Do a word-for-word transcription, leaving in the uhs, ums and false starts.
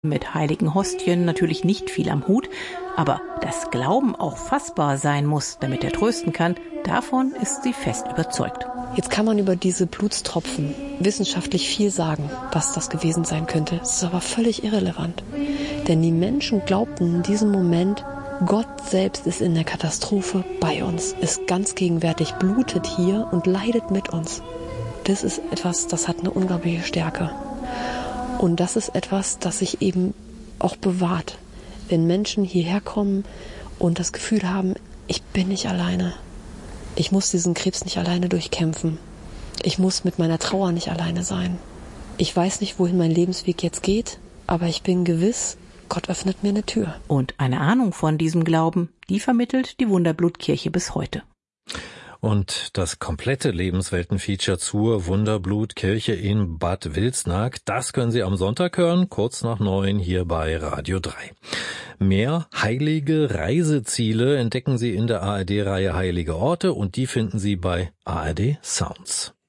Mit heiligen Hostien natürlich nicht viel am Hut, aber dass Glauben auch fassbar sein muss, damit er trösten kann, davon ist sie fest überzeugt. Jetzt kann man über diese Blutstropfen wissenschaftlich viel sagen, was das gewesen sein könnte. Es ist aber völlig irrelevant. Denn die Menschen glaubten in diesem Moment, Gott selbst ist in der Katastrophe bei uns, ist ganz gegenwärtig, blutet hier und leidet mit uns. Das ist etwas, das hat eine unglaubliche Stärke. Und das ist etwas, das sich eben auch bewahrt. Wenn Menschen hierher kommen und das Gefühl haben, ich bin nicht alleine. Ich muss diesen Krebs nicht alleine durchkämpfen. Ich muss mit meiner Trauer nicht alleine sein. Ich weiß nicht, wohin mein Lebensweg jetzt geht, aber ich bin gewiss, Gott öffnet mir eine Tür. Und eine Ahnung von diesem Glauben, die vermittelt die Wunderblutkirche bis heute. Und das komplette Lebenswelten-Feature zur Wunderblutkirche in Bad Wilsnack, das können Sie am Sonntag hören, kurz nach neun hier bei Radio drei. Mehr heilige Reiseziele entdecken Sie in der A R D-Reihe Heilige Orte und die finden Sie bei A R D Sounds.